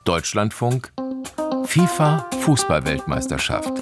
Deutschlandfunk FIFA Fußball-Weltmeisterschaft.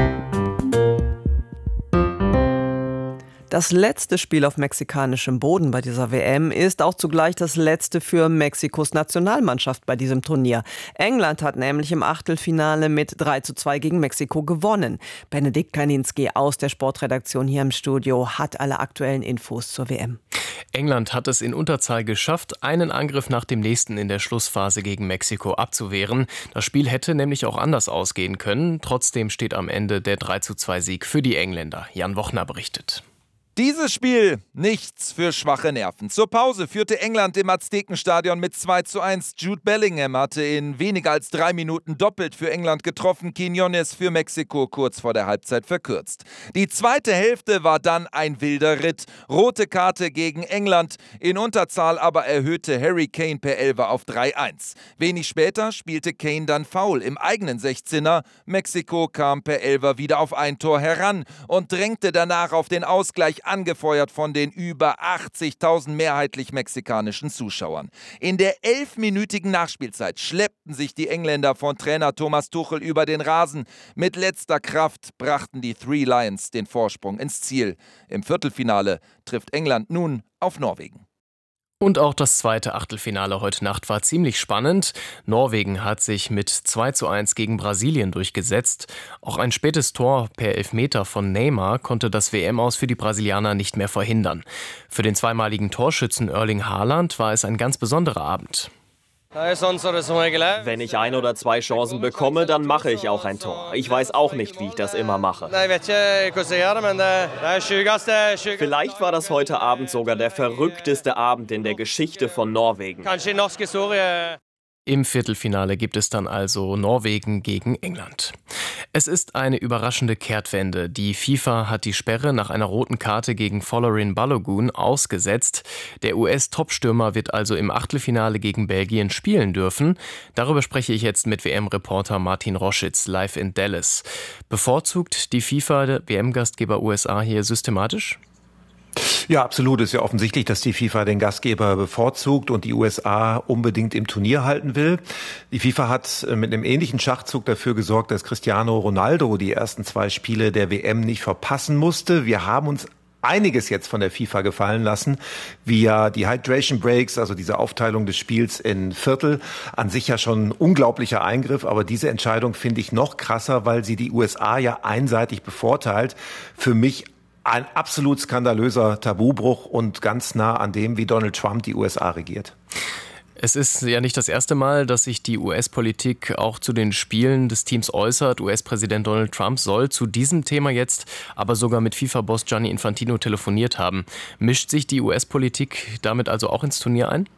Das letzte Spiel auf mexikanischem Boden bei dieser WM ist auch zugleich das letzte für Mexikos Nationalmannschaft bei diesem Turnier. England hat nämlich im Achtelfinale mit 3:2 gegen Mexiko gewonnen. Benedikt Kaninski aus der Sportredaktion hier im Studio hat alle aktuellen Infos zur WM. England hat es in Unterzahl geschafft, einen Angriff nach dem nächsten in der Schlussphase gegen Mexiko abzuwehren. Das Spiel hätte nämlich auch anders ausgehen können. Trotzdem steht am Ende der 3:2-Sieg für die Engländer. Jan Wochner berichtet. Dieses Spiel, nichts für schwache Nerven. Zur Pause führte England im Aztekenstadion mit 2:1. Jude Bellingham hatte in weniger als 3 Minuten doppelt für England getroffen, Quiñones für Mexiko kurz vor der Halbzeit verkürzt. Die zweite Hälfte war dann ein wilder Ritt. Rote Karte gegen England, in Unterzahl aber erhöhte Harry Kane per Elfer auf 3:1. Wenig später spielte Kane dann Foul im eigenen 16er. Mexiko kam per Elfer wieder auf ein Tor heran und drängte danach auf den Ausgleich, angefeuert von den über 80.000 mehrheitlich mexikanischen Zuschauern. In der 11-minütigen Nachspielzeit schleppten sich die Engländer von Trainer Thomas Tuchel über den Rasen. Mit letzter Kraft brachten die Three Lions den Vorsprung ins Ziel. Im Viertelfinale trifft England nun auf Norwegen. Und auch das zweite Achtelfinale heute Nacht war ziemlich spannend. Norwegen hat sich mit 2:1 gegen Brasilien durchgesetzt. Auch ein spätes Tor per Elfmeter von Neymar konnte das WM-Aus für die Brasilianer nicht mehr verhindern. Für den zweimaligen Torschützen Erling Haaland war es ein ganz besonderer Abend. Wenn ich 1 oder 2 Chancen bekomme, dann mache ich auch ein Tor. Ich weiß auch nicht, wie ich das immer mache. Vielleicht war das heute Abend sogar der verrückteste Abend in der Geschichte von Norwegen. Im Viertelfinale gibt es dann also Norwegen gegen England. Es ist eine überraschende Kehrtwende. Die FIFA hat die Sperre nach einer roten Karte gegen Folarin Balogun ausgesetzt. Der US-Topstürmer wird also im Achtelfinale gegen Belgien spielen dürfen. Darüber spreche ich jetzt mit WM-Reporter Martin Roschitz live in Dallas. Bevorzugt die FIFA der WM-Gastgeber USA hier systematisch? Ja, absolut. Es ist ja offensichtlich, dass die FIFA den Gastgeber bevorzugt und die USA unbedingt im Turnier halten will. Die FIFA hat mit einem ähnlichen Schachzug dafür gesorgt, dass Cristiano Ronaldo die ersten 2 Spiele der WM nicht verpassen musste. Wir haben uns einiges jetzt von der FIFA gefallen lassen, wie ja die Hydration Breaks, also diese Aufteilung des Spiels in Viertel, an sich ja schon ein unglaublicher Eingriff, aber diese Entscheidung finde ich noch krasser, weil sie die USA ja einseitig bevorteilt. Für mich ein absolut skandalöser Tabubruch und ganz nah an dem, wie Donald Trump die USA regiert. Es ist ja nicht das erste Mal, dass sich die US-Politik auch zu den Spielen des Teams äußert. US-Präsident Donald Trump soll zu diesem Thema jetzt aber sogar mit FIFA-Boss Gianni Infantino telefoniert haben. Mischt sich die US-Politik damit also auch ins Turnier ein?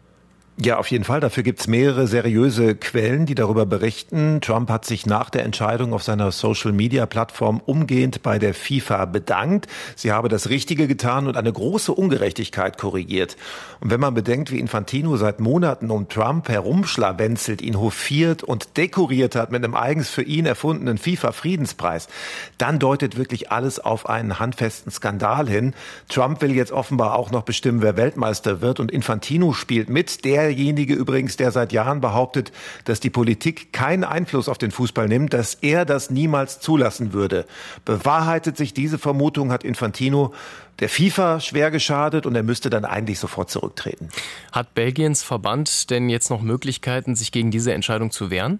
Ja, auf jeden Fall. Dafür gibt's mehrere seriöse Quellen, die darüber berichten. Trump hat sich nach der Entscheidung auf seiner Social-Media-Plattform umgehend bei der FIFA bedankt. Sie habe das Richtige getan und eine große Ungerechtigkeit korrigiert. Und wenn man bedenkt, wie Infantino seit Monaten um Trump herumschlawenzelt, ihn hofiert und dekoriert hat mit einem eigens für ihn erfundenen FIFA-Friedenspreis, dann deutet wirklich alles auf einen handfesten Skandal hin. Trump will jetzt offenbar auch noch bestimmen, wer Weltmeister wird, und Infantino spielt mit. Derjenige übrigens, der seit Jahren behauptet, dass die Politik keinen Einfluss auf den Fußball nimmt, dass er das niemals zulassen würde. Bewahrheitet sich diese Vermutung, hat Infantino der FIFA schwer geschadet und er müsste dann eigentlich sofort zurücktreten. Hat Belgiens Verband denn jetzt noch Möglichkeiten, sich gegen diese Entscheidung zu wehren?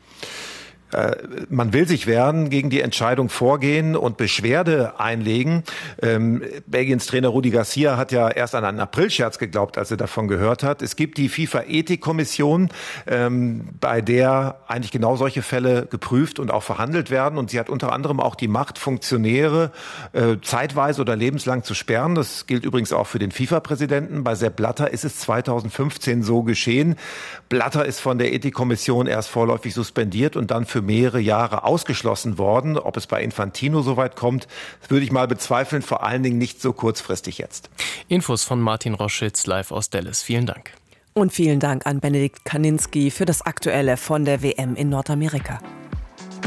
Man will sich wehren, gegen die Entscheidung vorgehen und Beschwerde einlegen. Belgiens Trainer Rudi Garcia hat ja erst an einen Aprilscherz geglaubt, als er davon gehört hat. Es gibt die FIFA-Ethikkommission, bei der eigentlich genau solche Fälle geprüft und auch verhandelt werden. Und sie hat unter anderem auch die Macht, Funktionäre zeitweise oder lebenslang zu sperren. Das gilt übrigens auch für den FIFA-Präsidenten. Bei Sepp Blatter ist es 2015 so geschehen. Blatter ist von der Ethikkommission erst vorläufig suspendiert und dann für mehrere Jahre ausgeschlossen worden. Ob es bei Infantino soweit kommt, würde ich mal bezweifeln, vor allen Dingen nicht so kurzfristig jetzt. Infos von Martin Roschitz live aus Dallas. Vielen Dank. Und vielen Dank an Benedikt Kaninski für das Aktuelle von der WM in Nordamerika.